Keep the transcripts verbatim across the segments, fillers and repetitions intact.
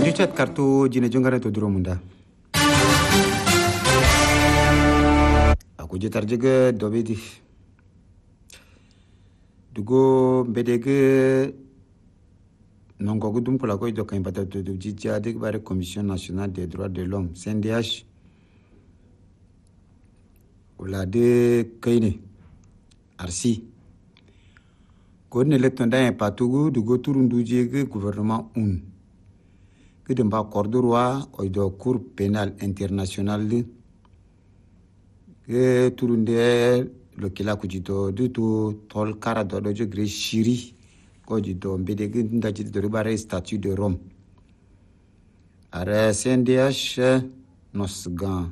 Radio chat kartu jine jongara to duro munda. Aku jetar juga dobedi. Dugo bedege nongo gudum kula ko do kan bata to jija de bare Commission nationale des droits de l'homme C N D H. Ola de kaine arsi. Kodne letonda en patugu dugo turundu jege gouvernement un. Que de mba cordurwa o do cour pénal international que turunde le kila kujito du to tol kara do do jegre shiri ko jito mbede ginda jito do bare statut de Rome ara C N D H nosgan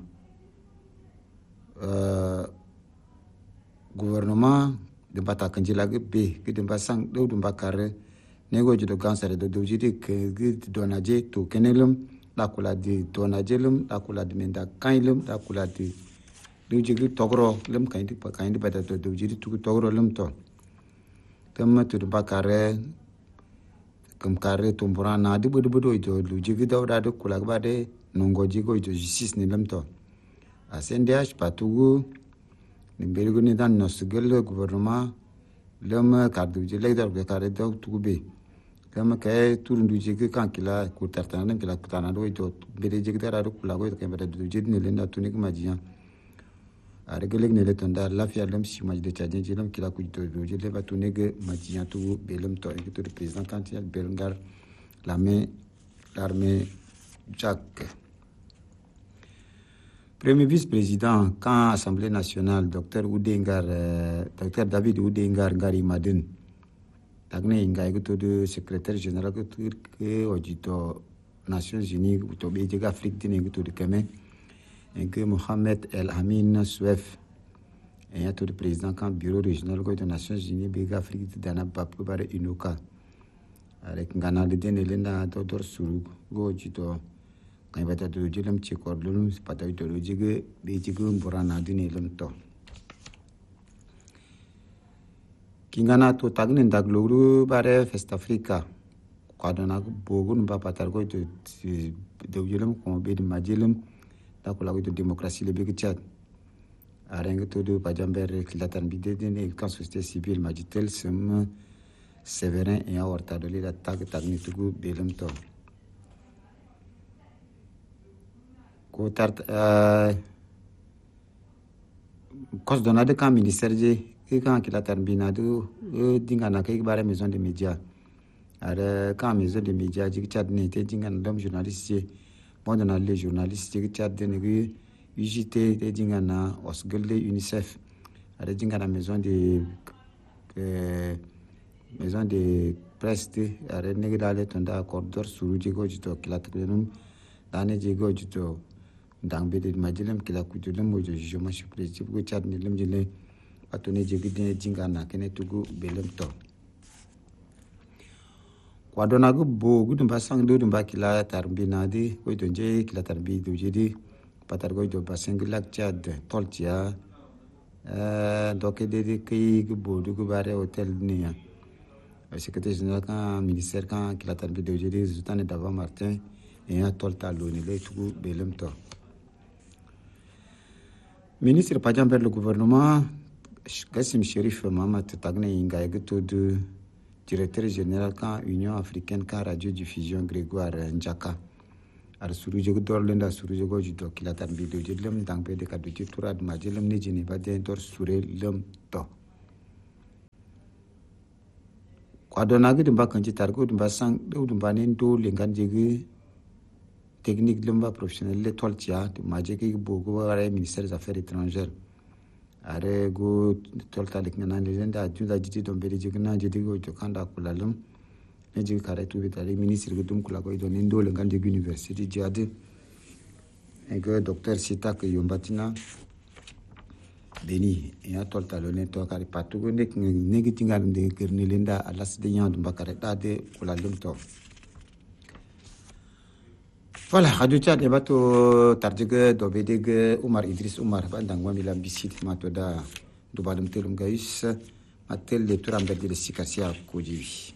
euh gouvernement de bata kanjila ge be que de mba sang do do bakare nego jido gansare do do jidi ke gid donaje to kenelum la kula di donajelum la kula di menda kailum la kula di do jigi togro lum kaindi pa kaindi bata do do jidi tu togro lum to tamma to bakare kam kare tumbura na di bodo bodo do do jigi do da do kula ba de nongo jigo do justice ni lum to a C N D H patugu ni bergo ni dan nosgel gouvernement lum kardu jile dar be kare do tugube kama kay turundu jigi kan kila ku tartana kila kutana do to bere jigi dara do kula go ke bere do jidi ne lenda tunik majiya are geleg ne le tonda la fiya lam si maj de tadin jilam kila ku to do jile ba tunik majiya to belum to ke to président kantiel belngar la main l'armée Jacques premier vice-président quand assemblée nationale docteur Oudengar euh, docteur David Oudengar Ngari Madin tagne inga iguto de secrétaire général que odito Nations Unies to be de Afrique dine iguto de Keme et que Mohamed El Amin Souef et to de président quand bureau régional de Nations Unies be Afrique dana bap bare inuka avec ngana de dene lenda to dor suru go jito kan bata do jelam ci ko lulum pata to do jige be jige mborana dine lum to kingana to tagne ndagluru bare Fest Africa kwadona bogun ba patar go to do jelam ko be di majelum da ko la go to démocratie le be chat areng to do pajamber kilatan bide dine kan société civile majitel sem Séverin et Horta de la tag tagne tugu belum to ko tart euh cause donade kan ministère je et quand qu'il a terminé do dingana kay bare maison de médias are quand maison de médias ji chat ne te dingana dom journaliste bon dans les journalistes ji chat de ne U J T te dingana osgele UNICEF are dingana maison de euh, maison de presse are ne dale tonda accord suru ji go jito kilat kunum dane ji go jito dang be de majilam kila kujulum mo jugement supplétif go chat ne lim jile atone jigi de jingana kene tugu belum to kwadona go bo gudum basang do dum bakila tarbina di ko to je kila tarbi do jidi patar go do basang lak chad toltia euh donc de de ki go bo du go bare hotel ni secrétaire général kan ministère kan kila tarbi do jidi sultan d'Ava Martin et a tolta lo ni le tugu belum to ministre pajamber le gouvernement Gassim Sherif Mohamed Tagne Inga Egeto de directeur général quand Union africaine quand radio diffusion Grégoire Njaka ar suruje go dorlenda suruje go jito kilatan bido jedlem dangbe de kadu ci turad majelem ne jini ba de dor sure lem to kwadona gi dimba kanji targo dimba sang do dimba nen do lengan jegi technique lemba professionnel le toltia majeki bogo ara ministère des affaires étrangères are go tolta lik na lenda juda jiti don beri jigna jiti go jokanda kulalum ne jigi kare tu vitali ministre go dum kula go don ndo le ngande university jade e go docteur Sitak Yombatina beni ya tolta lo ne to kare patu go nek negi tinga de kerne lenda alas de yan dum bakare dade kulalum to voilà radio chat e bato tarjige do bedege Umar Idris Umar bandang wamila bisit matoda do badum telum gais matel le turam berde sikasia ko jiwi